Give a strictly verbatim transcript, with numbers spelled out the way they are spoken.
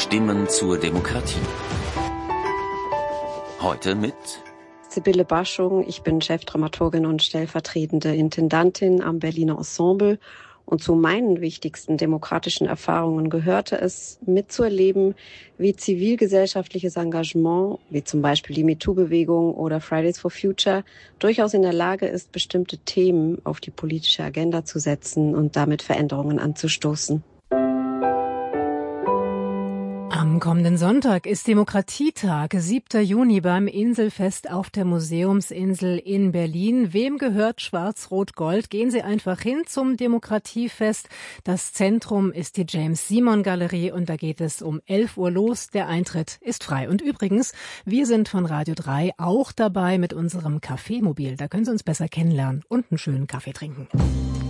Stimmen zur Demokratie. Heute mit Sibylle Baschung, ich bin Chefdramaturgin und stellvertretende Intendantin am Berliner Ensemble. Und zu meinen wichtigsten demokratischen Erfahrungen gehörte es, mitzuerleben, wie zivilgesellschaftliches Engagement, wie zum Beispiel die MeToo-Bewegung oder Fridays for Future, durchaus in der Lage ist, bestimmte Themen auf die politische Agenda zu setzen und damit Veränderungen anzustoßen. Am kommenden Sonntag ist Demokratietag, siebter Juni beim Inselfest auf der Museumsinsel in Berlin. Wem gehört Schwarz-Rot-Gold? Gehen Sie einfach hin zum Demokratiefest. Das Zentrum ist die James-Simon-Galerie und da geht es um elf Uhr los. Der Eintritt ist frei. Und übrigens, wir sind von Radio drei auch dabei mit unserem Kaffeemobil. Da können Sie uns besser kennenlernen und einen schönen Kaffee trinken.